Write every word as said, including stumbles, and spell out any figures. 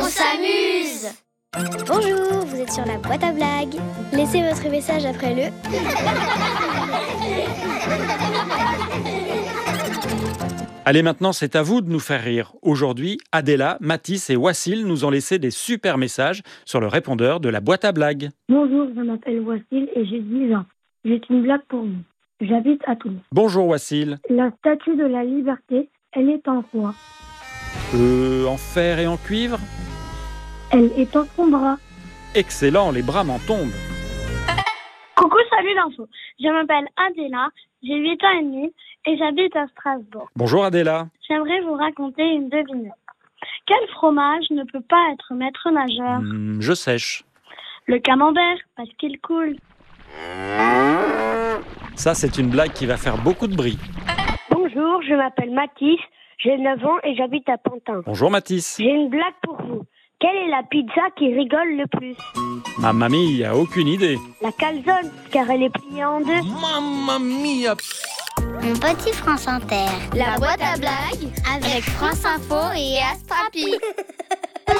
s'amuse. Bonjour, vous êtes sur la boîte à blagues. Laissez votre message après le... Allez, maintenant, c'est à vous de nous faire rire. Aujourd'hui, Adela, Mathis et Wassil nous ont laissé des super messages sur le répondeur de la boîte à blagues. Bonjour, je m'appelle Wassil et j'ai dix ans. J'ai une blague pour vous. J'habite à Toulouse. Bonjour Wassil. La statue de la liberté, elle est en quoi? Euh, en fer et en cuivre? Elle est en son bras. Excellent, les bras m'en tombent. Coucou, salut l'info. Je m'appelle Adela, j'ai huit ans et demi et j'habite à Strasbourg. Bonjour Adela. J'aimerais vous raconter une devinette. Quel fromage ne peut pas être maître nageur? Mmh, je sèche. Le camembert, parce qu'il coule. Ça, c'est une blague qui va faire beaucoup de bruit. Bonjour, je m'appelle Mathis, j'ai neuf ans et j'habite à Pantin. Bonjour Mathis. J'ai une blague pour vous. Quelle est la pizza qui rigole le plus? Mamma mia, aucune idée. La calzone, car elle est pliée en deux. Mamma mia. Mon petit France Inter. La boîte à blagues avec France Info et Astrapi.